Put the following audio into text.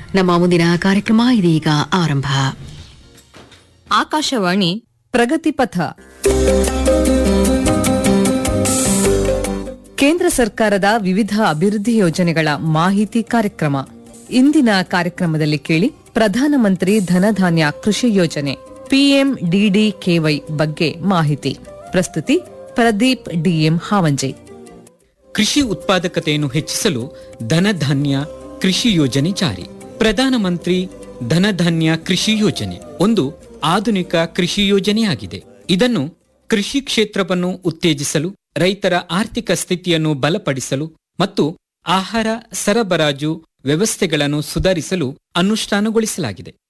ನಮ್ಮ ಮುಂದಿನ ಕಾರ್ಯಕ್ರಮ ಇದೀಗ ಆರಂಭ. ಆಕಾಶವಾಣಿ ಪ್ರಗತಿಪಥ. ಕೇಂದ್ರ ಸರ್ಕಾರದ ವಿವಿಧ ಅಭಿವೃದ್ಧಿ ಯೋಜನೆಗಳ ಮಾಹಿತಿ ಕಾರ್ಯಕ್ರಮ. ಇಂದಿನ ಕಾರ್ಯಕ್ರಮದಲ್ಲಿ ಕೇಳಿ ಪ್ರಧಾನಮಂತ್ರಿ ಧನಧಾನ್ಯ ಕೃಷಿ ಯೋಜನೆ PMDDKY ಬಗ್ಗೆ ಮಾಹಿತಿ. ಪ್ರಸ್ತುತಿ ಪ್ರದೀಪ್ DM ಹಾವಂಜೆ. ಕೃಷಿ ಉತ್ಪಾದಕತೆಯನ್ನು ಹೆಚ್ಚಿಸಲು ಧನಧಾನ್ಯ ಕೃಷಿ ಯೋಜನೆ ಜಾರಿ. ಪ್ರಧಾನಮಂತ್ರಿ ಧನಧಾನ್ಯ ಕೃಷಿ ಯೋಜನೆ ಒಂದು ಆಧುನಿಕ ಕೃಷಿ ಯೋಜನೆಯಾಗಿದೆ. ಇದನ್ನು ಕೃಷಿ ಕ್ಷೇತ್ರವನ್ನು ಉತ್ತೇಜಿಸಲು, ರೈತರ ಆರ್ಥಿಕ ಸ್ಥಿತಿಯನ್ನು ಬಲಪಡಿಸಲು ಮತ್ತು ಆಹಾರ ಸರಬರಾಜು ವ್ಯವಸ್ಥೆಗಳನ್ನು ಸುಧಾರಿಸಲು ಅನುಷ್ಠಾನಗೊಳಿಸಲಾಗಿದೆ.